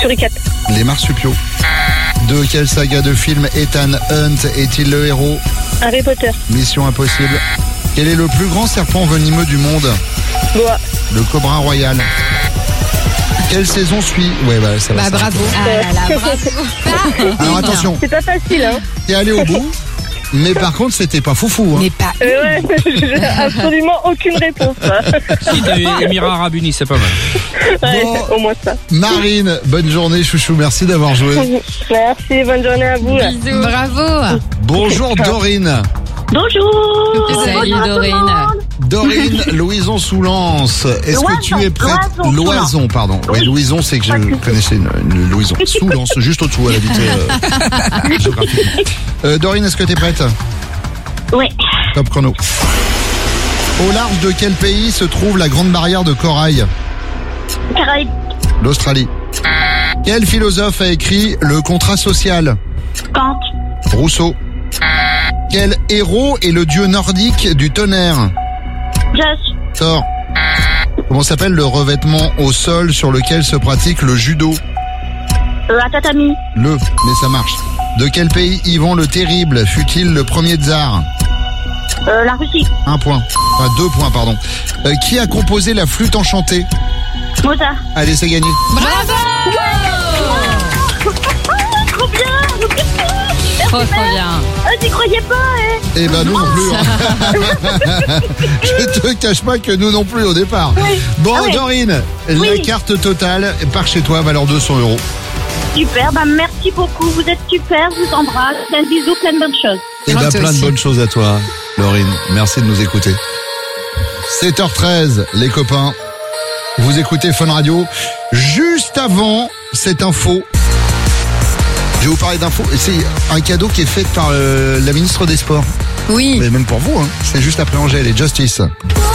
Suricat. Les marsupiaux. De quelle saga de film Ethan Hunt est-il le héros? Harry Potter. Mission impossible. Quel est le plus grand serpent venimeux du monde? Boa. Le cobra royal. Quelle saison suit? Ouais, bah ça va. Bah bravo. Ah là là, bravo. Alors attention, C'est pas facile, hein. t'es allé au bout, mais par contre c'était pas foufou. Hein. Mais pas. Ouais, j'ai absolument aucune réponse. Là. Si, des Émirats Arabes Unis, c'est pas mal. Ouais, Bon. au moins ça. Marine, bonne journée chouchou, merci d'avoir joué. Merci, bonne journée à vous. Là. Bisous. Bravo. Bonjour Dorine. Bonjour. Salut Dorine. Dorine, Louison-sous-Lens. Est-ce que tu es prête? Loison, pardon. Oui, Louison, c'est que je connaissais une Louison. Sous-Lens, juste au-dessous, elle habitait géographiquement. Dorine, est-ce que tu es prête? Oui. Top chrono. Au large de quel pays se trouve la grande barrière de corail? Caraïbes. L'Australie. Quel philosophe a écrit Le contrat social? Kant. Rousseau. Quel héros est le dieu nordique du tonnerre? Josh. Thor. Comment s'appelle le revêtement au sol sur lequel se pratique le judo? Un tatami. Mais ça marche. De quel pays Ivan le Terrible fut-il le premier tsar? La Russie. 1 point. Enfin 2 points, pardon. Qui a composé la flûte enchantée? Mozart. Allez, c'est gagné. Trop bien. Trop bien. J'y croyais pas, hein. Eh ben nous non plus. Hein. Je te cache pas que nous non plus au départ. Oui. Bon, Ah oui. Dorine, la Oui. carte totale part chez toi, valeur 200 €. Super, bah merci beaucoup. Vous êtes super, je vous embrasse. Plein de bisous, plein de bonnes choses. Et Toi ben plein de aussi. bonnes choses à toi, Dorine. Merci de nous écouter. 7h13, les copains. Vous écoutez Fun Radio. Juste avant cette info, je vais vous parler d'info. C'est un cadeau qui est fait par la ministre des Sports. Oui. Mais même pour vous, hein. C'est juste après Angèle et Justice.